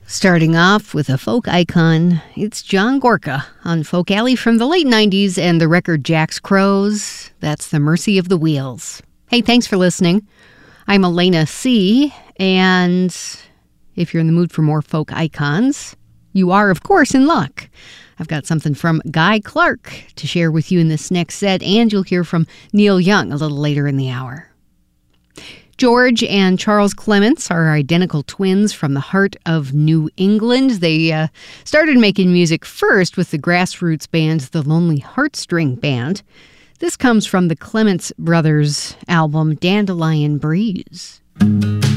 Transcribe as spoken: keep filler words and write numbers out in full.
Starting off with a folk icon, it's John Gorka on Folk Alley from the late nineties and the record Jack's Crows. That's The Mercy of the Wheels. Hey, thanks for listening. I'm Elena C., and if you're in the mood for more folk icons, you are, of course, in luck. I've got something from Guy Clark to share with you in this next set, and you'll hear from Neil Young a little later in the hour. George and Charles Clements are identical twins from the heart of New England. They uh, started making music first with the grassroots band, the Lonely Heartstring Band. This comes from the Clements Brothers album, Dandelion Breeze.